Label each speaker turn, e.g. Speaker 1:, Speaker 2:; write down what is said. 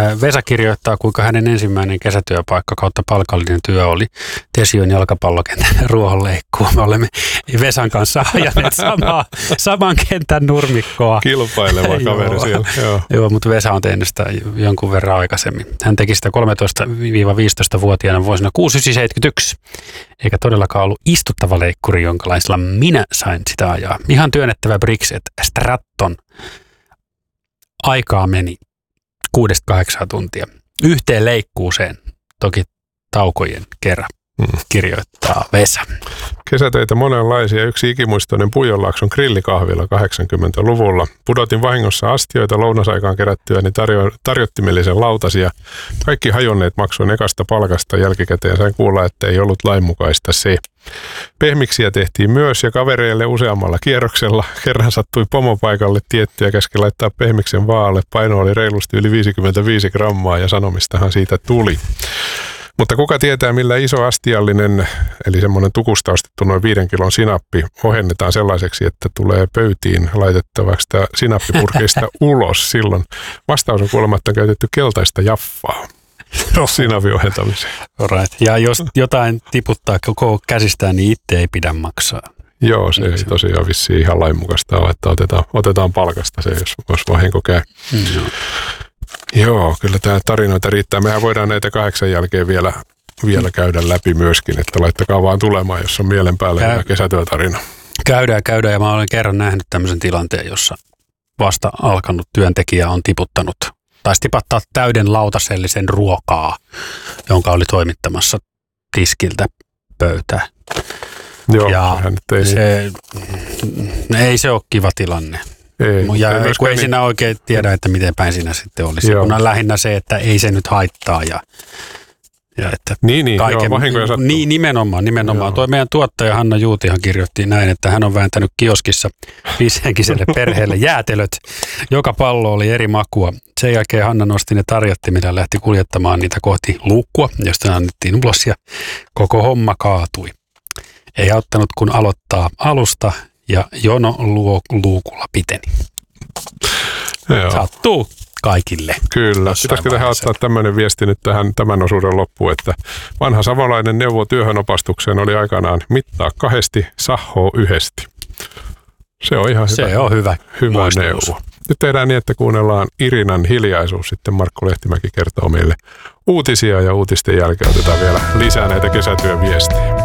Speaker 1: Vesa kirjoittaa, kuinka hänen ensimmäinen kesätyöpaikka kautta palkallinen työ oli Tesion jalkapallokentän ruohonleikkuu. Me olemme Vesan kanssa ajaneet saman kentän nurmikkoa.
Speaker 2: Kilpaileva kaveri siellä.
Speaker 1: Joo, mutta Vesa on tehnyt sitä jonkun verran aikaisemmin. Hän teki sitä 13-15-vuotiaana vuosina 6971, eikä todellakaan ollut istuttava leikkuri, jonkalaisella minä sain sitä ajaa. Ihan työnnettävä Brixet Stratton. Aikaa meni 6-8 tuntia. Yhteen leikkuuseen, toki taukojen kerran, kirjoittaa Vesa.
Speaker 2: Kesätöitä monenlaisia. Yksi ikimuistoinen Pujonlaakson grillikahvila 80-luvulla. Pudotin vahingossa astioita lounasaikaan kerättyäni tarjottimellisen lautasia. Kaikki hajonneet maksoin ekasta palkasta. Jälkikäteen sain kuulla, että ei ollut lainmukaista se. Pehmiksiä tehtiin myös ja kavereille useammalla kierroksella. Kerran sattui pomopaikalle tietty ja käski laittaa pehmiksen vaalle. Paino oli reilusti yli 55 grammaa ja sanomistahan siitä tuli. Mutta kuka tietää, millä iso astiallinen, eli semmoinen tukusta ostettu noin 5 kilon sinappi, ohennetaan sellaiseksi, että tulee pöytiin laitettavaksi sinappipurkeista ulos. Silloin vastaus on kuulemma, että on käytetty keltaista jaffaa sinapin ohentamiseen.
Speaker 1: Right. Ja jos jotain tiputtaa koko käsistään, niin itse ei pidä maksaa.
Speaker 2: Joo, se ei tosiaan vissiin ihan lainmukaista ole, että otetaan palkasta se, jos vahinko käy. Joo, kyllä tämä tarinoita riittää. Mehän voidaan näitä 8 jälkeen vielä käydä läpi myöskin, että laittakaa vaan tulemaan, jos on mielen päällä hyvä kesätyötarina.
Speaker 1: Käydään ja mä olen kerran nähnyt tämmöisen tilanteen, jossa vasta alkanut työntekijä on tiputtanut, taisi tipattaa täyden lautasellisen ruokaa, jonka oli toimittamassa tiskiltä pöytään.
Speaker 2: Joo,
Speaker 1: ja ei se ole kiva tilanne. Ei siinä oikein tiedä, että miten päin siinä sitten olisi. Kun on lähinnä se, että ei se nyt haittaa. Ja että
Speaker 2: vahinkoja sattuu.
Speaker 1: Niin, nimenomaan. Tuo meidän tuottaja Hanna Juutihan kirjoitti näin, että hän on vääntänyt kioskissa 5-henkiselle perheelle jäätelöt. Joka pallo oli eri makua. Sen jälkeen Hanna nosti ne tarjottimille ja lähti kuljettamaan niitä kohti luukkua, josta annettiin ulos ja koko homma kaatui. Ei auttanut kun aloittaa alusta ja jono luukulla piteni. Sattuu kaikille.
Speaker 2: Kyllä. Pitäisikö tähän ottaa tämmöinen viesti nyt tämän osuuden loppuun, että vanha savolainen neuvo työhönopastukseen oli aikanaan mittaa 2, sahoo 1. Se on ihan hyvä neuvo. Nyt tehdään niin, että kuunnellaan Irinan Hiljaisuus. Sitten Markku Lehtimäki kertoo meille uutisia ja uutisten jälkeen otetaan vielä lisää näitä kesätyön viestejä.